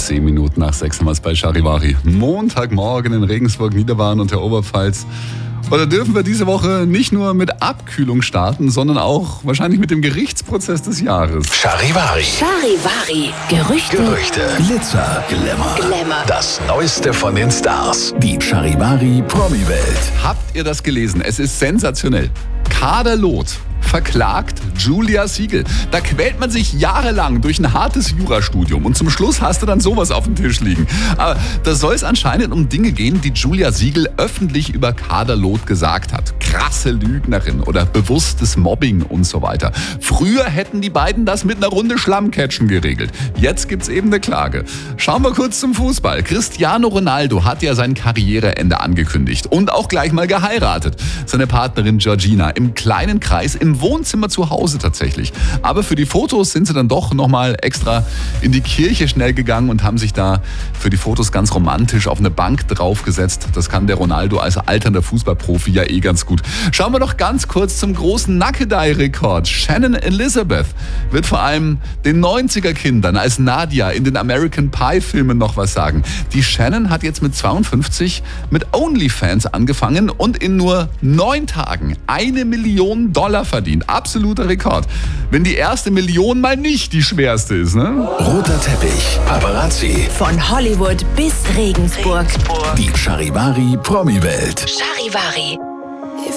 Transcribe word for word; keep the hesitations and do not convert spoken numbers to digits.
Zehn Minuten nach sechs haben wir es bei Charivari. Montagmorgen in Regensburg, Niederbayern und der Oberpfalz. Oder dürfen wir diese Woche nicht nur mit Abkühlung starten, sondern auch wahrscheinlich mit dem Gerichtsprozess des Jahres. Charivari. Charivari. Gerüchte. Gerüchte. Glitzer. Glamour. Glamour. Das Neueste von den Stars. Die Charivari Promi-Welt. Habt ihr das gelesen? Es ist sensationell. Kader Loth verklagt Julia Siegel. Da quält man sich jahrelang durch ein hartes Jurastudium und zum Schluss hast du dann sowas auf dem Tisch liegen. Aber da soll es anscheinend um Dinge gehen, die Julia Siegel öffentlich über Kader Loth gesagt hat. Krasse Lügnerin oder bewusstes Mobbing und so weiter. Früher hätten die beiden das mit einer Runde Schlammcatchen geregelt. Jetzt gibt's eben eine Klage. Schauen wir kurz zum Fußball. Cristiano Ronaldo hat ja sein Karriereende angekündigt und auch gleich mal geheiratet. Seine Partnerin Georgina im kleinen Kreis, im Wohnzimmer zu Hause tatsächlich. Aber für die Fotos sind sie dann doch nochmal extra in die Kirche schnell gegangen und haben sich da für die Fotos ganz romantisch auf eine Bank draufgesetzt. Das kann der Ronaldo als alternder Fußballprofi ja eh ganz gut. Schauen wir doch ganz kurz zum großen Nackedei-Rekord. Shannon Elizabeth wird vor allem den neunziger-Kindern als Nadia in den American Pie-Filmen noch was sagen. Die Shannon hat jetzt mit zweiundfünfzig mit OnlyFans angefangen und in nur neun Tagen eine Million Dollar verdient. Absoluter Rekord. Wenn die erste Million mal nicht die schwerste ist, ne? Roter Teppich. Paparazzi. Von Hollywood bis Regensburg. Die Charivari Promi-Welt. Charivari.